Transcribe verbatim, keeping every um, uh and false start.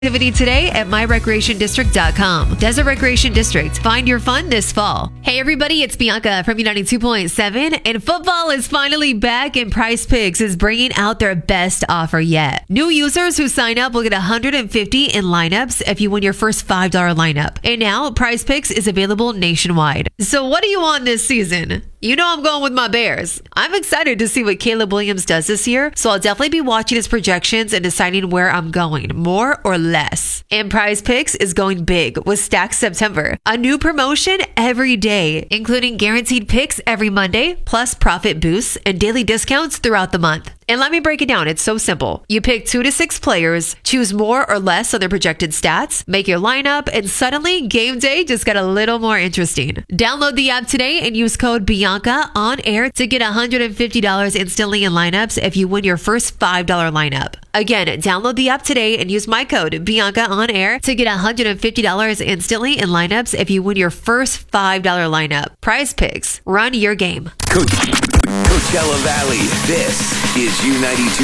Activity today at my recreation district dot com. Desert Recreation District. Find your fun this fall. Hey everybody, it's Bianca from U ninety-two point seven, and football is finally back, and Prize Picks is bringing out their best offer yet. New users who sign up will get one hundred fifty in lineups if you win your first five dollar lineup. And now Prize Picks is available nationwide. So what do you want this season? You know I'm going with my Bears. I'm excited to see what Caleb Williams does this year, so I'll definitely be watching his projections and deciding where I'm going, more or less. And Prize Picks is going big with Stack September, a new promotion every day, including guaranteed picks every Monday, plus profit boosts and daily discounts throughout the month. And let me break it down. It's so simple. You pick two to six players, choose more or less on their projected stats, make your lineup, and suddenly game day just got a little more interesting. Download the app today and use code Bianca on air to get one hundred fifty dollars instantly in lineups if you win your first five dollar lineup. Again, download the app today and use my code Bianca on air to get one hundred fifty dollars instantly in lineups if you win your first five dollar lineup. Prize Picks. Run your game. Coach- Coachella Valley. This is U ninety-two.